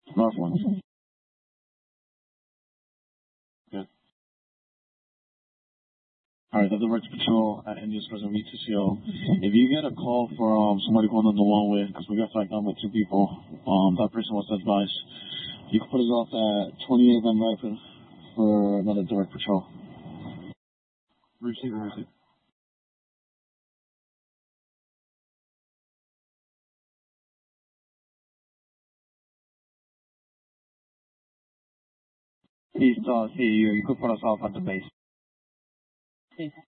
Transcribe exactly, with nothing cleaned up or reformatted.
North one. Good. Alright, that's the Rex Patrol at Indian Prison V T C O. If you get a call for um, somebody going on the one way, because we got fact down with two people, um, that person was advised, you can put us off at twenty-eight Van Rapid for another direct patrol. Receive, receive. East, uh, see you. You could put us off at the base.